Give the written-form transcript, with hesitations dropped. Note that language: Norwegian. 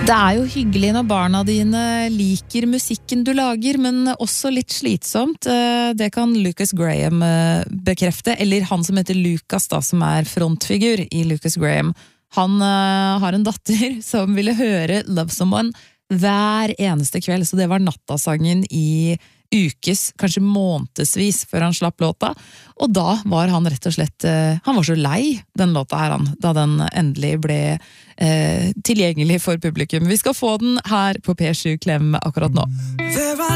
Det jo hyggelig når barna dine liker musikken du lager, men også litt slitsomt. Det kan Lucas Graham bekrefte, eller han som heter Lucas da, som frontfigur i Lucas Graham. Han har en datter som ville høre Love Someone hver eneste kveld, så det var nattasangen i ukes, kanskje månedsvis før han slapp låta, og da var han rett og slett, han var så lei den låta her, da den endelig ble tilgjengelig for publikum. Vi skal få den her på P7 Klem akkurat nå.